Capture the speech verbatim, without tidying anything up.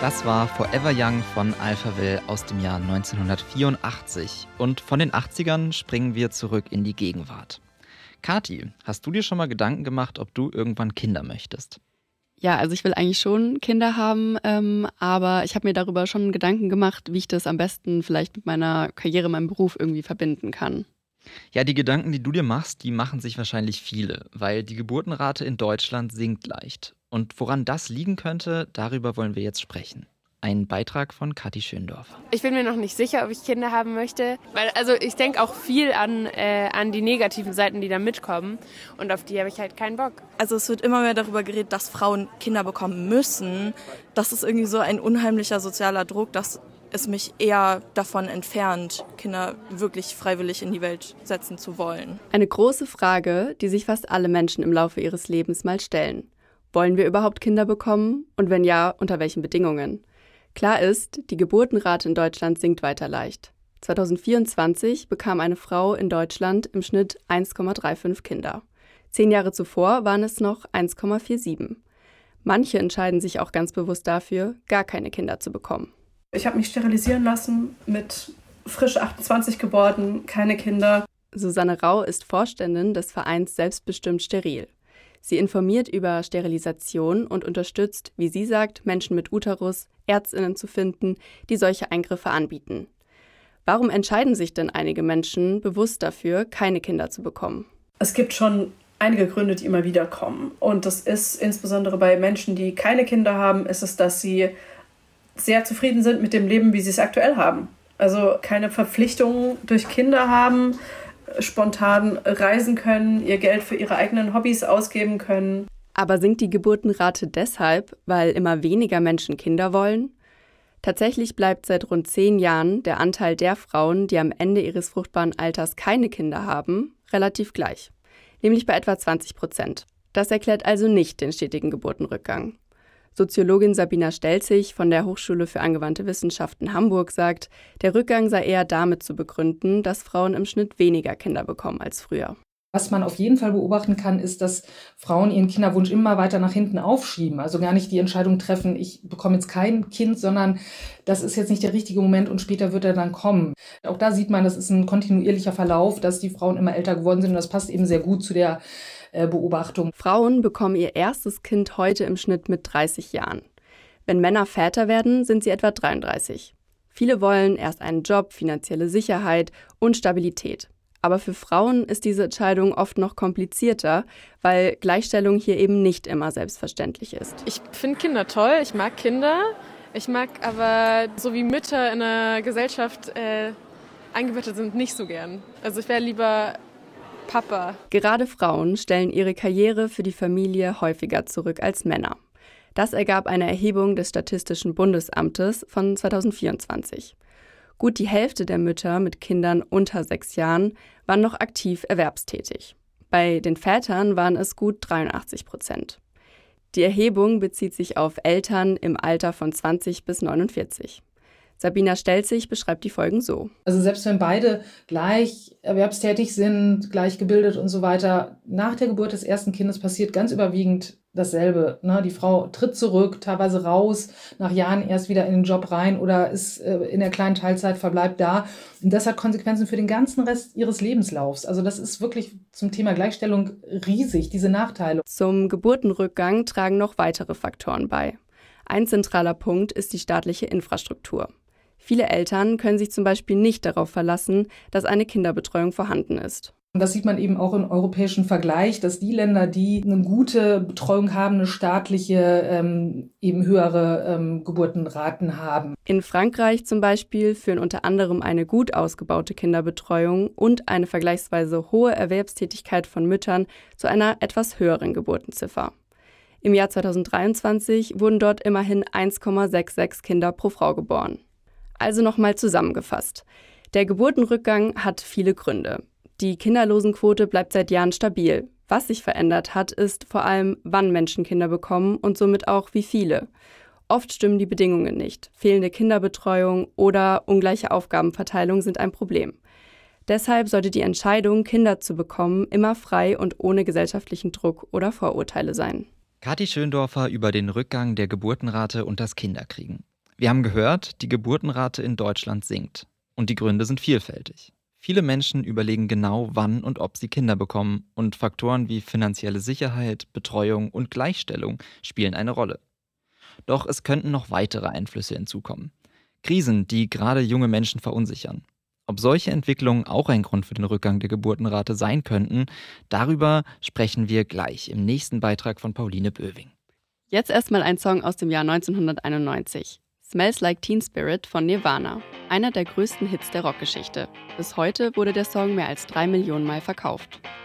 Das war Forever Young von Alphaville aus dem Jahr neunzehnhundertvierundachtzig. Und von den achtzigern springen wir zurück in die Gegenwart. Kathi, hast du dir schon mal Gedanken gemacht, ob du irgendwann Kinder möchtest? Ja, also ich will eigentlich schon Kinder haben, ähm, aber ich habe mir darüber schon Gedanken gemacht, wie ich das am besten vielleicht mit meiner Karriere, meinem Beruf irgendwie verbinden kann. Ja, die Gedanken, die du dir machst, die machen sich wahrscheinlich viele, weil die Geburtenrate in Deutschland sinkt leicht. Und woran das liegen könnte, darüber wollen wir jetzt sprechen. Ein Beitrag von Kathi Schöndorfer. Ich bin mir noch nicht sicher, ob ich Kinder haben möchte. Weil, also ich denke auch viel an, äh, an die negativen Seiten, die da mitkommen. Und auf die habe ich halt keinen Bock. Also es wird immer mehr darüber geredet, dass Frauen Kinder bekommen müssen. Das ist irgendwie so ein unheimlicher sozialer Druck, dass es mich eher davon entfernt, Kinder wirklich freiwillig in die Welt setzen zu wollen. Eine große Frage, die sich fast alle Menschen im Laufe ihres Lebens mal stellen. Wollen wir überhaupt Kinder bekommen? Und wenn ja, unter welchen Bedingungen? Klar ist, die Geburtenrate in Deutschland sinkt weiter leicht. zweitausendvierundzwanzig bekam eine Frau in Deutschland im Schnitt eins Komma fünfunddreißig Kinder. Zehn Jahre zuvor waren es noch eins Komma siebenundvierzig. Manche entscheiden sich auch ganz bewusst dafür, gar keine Kinder zu bekommen. Ich habe mich sterilisieren lassen, mit frisch achtundzwanzig geworden, keine Kinder. Susanne Rau ist Vorständin des Vereins Selbstbestimmt Steril. Sie informiert über Sterilisation und unterstützt, wie sie sagt, Menschen mit Uterus, ÄrztInnen zu finden, die solche Eingriffe anbieten. Warum entscheiden sich denn einige Menschen bewusst dafür, keine Kinder zu bekommen? Es gibt schon einige Gründe, die immer wieder kommen. Und das ist insbesondere bei Menschen, die keine Kinder haben, ist es, dass sie sehr zufrieden sind mit dem Leben, wie sie es aktuell haben. Also keine Verpflichtungen durch Kinder haben, spontan reisen können, ihr Geld für ihre eigenen Hobbys ausgeben können. Aber sinkt die Geburtenrate deshalb, weil immer weniger Menschen Kinder wollen? Tatsächlich bleibt seit rund zehn Jahren der Anteil der Frauen, die am Ende ihres fruchtbaren Alters keine Kinder haben, relativ gleich. Nämlich bei etwa zwanzig Prozent. Das erklärt also nicht den stetigen Geburtenrückgang. Soziologin Sabina Stelzig von der Hochschule für angewandte Wissenschaften Hamburg sagt, der Rückgang sei eher damit zu begründen, dass Frauen im Schnitt weniger Kinder bekommen als früher. Was man auf jeden Fall beobachten kann, ist, dass Frauen ihren Kinderwunsch immer weiter nach hinten aufschieben. Also gar nicht die Entscheidung treffen, ich bekomme jetzt kein Kind, sondern das ist jetzt nicht der richtige Moment und später wird er dann kommen. Auch da sieht man, das ist ein kontinuierlicher Verlauf, dass die Frauen immer älter geworden sind und das passt eben sehr gut zu der äh, Beobachtung. Frauen bekommen ihr erstes Kind heute im Schnitt mit dreißig Jahren. Wenn Männer Väter werden, sind sie etwa dreiunddreißig. Viele wollen erst einen Job, finanzielle Sicherheit und Stabilität. Aber für Frauen ist diese Entscheidung oft noch komplizierter, weil Gleichstellung hier eben nicht immer selbstverständlich ist. Ich finde Kinder toll, ich mag Kinder. Ich mag aber, so wie Mütter in einer Gesellschaft äh, eingebettet sind, nicht so gern. Also ich wäre lieber Papa. Gerade Frauen stellen ihre Karriere für die Familie häufiger zurück als Männer. Das ergab eine Erhebung des Statistischen Bundesamtes von zweitausendvierundzwanzig. Gut die Hälfte der Mütter mit Kindern unter sechs Jahren waren noch aktiv erwerbstätig. Bei den Vätern waren es gut dreiundachtzig Prozent. Die Erhebung bezieht sich auf Eltern im Alter von zwanzig bis neunundvierzig. Sabina Stelzig beschreibt die Folgen so. Also selbst wenn beide gleich erwerbstätig sind, gleich gebildet und so weiter, nach der Geburt des ersten Kindes passiert ganz überwiegend dasselbe. Ne? Die Frau tritt zurück, teilweise raus, nach Jahren erst wieder in den Job rein oder ist äh, in der kleinen Teilzeit, verbleibt da. Und das hat Konsequenzen für den ganzen Rest ihres Lebenslaufs. Also das ist wirklich zum Thema Gleichstellung riesig, diese Nachteile. Zum Geburtenrückgang tragen noch weitere Faktoren bei. Ein zentraler Punkt ist die staatliche Infrastruktur. Viele Eltern können sich zum Beispiel nicht darauf verlassen, dass eine Kinderbetreuung vorhanden ist. Und das sieht man eben auch im europäischen Vergleich, dass die Länder, die eine gute Betreuung haben, eine staatliche, ähm, eben höhere ähm, Geburtenraten haben. In Frankreich zum Beispiel führen unter anderem eine gut ausgebaute Kinderbetreuung und eine vergleichsweise hohe Erwerbstätigkeit von Müttern zu einer etwas höheren Geburtenziffer. Im Jahr zweitausenddreiundzwanzig wurden dort immerhin eins Komma sechsundsechzig Kinder pro Frau geboren. Also nochmal zusammengefasst. Der Geburtenrückgang hat viele Gründe. Die Kinderlosenquote bleibt seit Jahren stabil. Was sich verändert hat, ist vor allem, wann Menschen Kinder bekommen und somit auch wie viele. Oft stimmen die Bedingungen nicht. Fehlende Kinderbetreuung oder ungleiche Aufgabenverteilung sind ein Problem. Deshalb sollte die Entscheidung, Kinder zu bekommen, immer frei und ohne gesellschaftlichen Druck oder Vorurteile sein. Kathi Schöndorfer über den Rückgang der Geburtenrate und das Kinderkriegen. Wir haben gehört, die Geburtenrate in Deutschland sinkt. Und die Gründe sind vielfältig. Viele Menschen überlegen genau, wann und ob sie Kinder bekommen. Und Faktoren wie finanzielle Sicherheit, Betreuung und Gleichstellung spielen eine Rolle. Doch es könnten noch weitere Einflüsse hinzukommen. Krisen, die gerade junge Menschen verunsichern. Ob solche Entwicklungen auch ein Grund für den Rückgang der Geburtenrate sein könnten, darüber sprechen wir gleich im nächsten Beitrag von Pauline Böwing. Jetzt erstmal ein Song aus dem Jahr neunzehnhunderteinundneunzig. Smells Like Teen Spirit von Nirvana. Einer der größten Hits der Rockgeschichte. Bis heute wurde der Song mehr als drei Millionen Mal verkauft.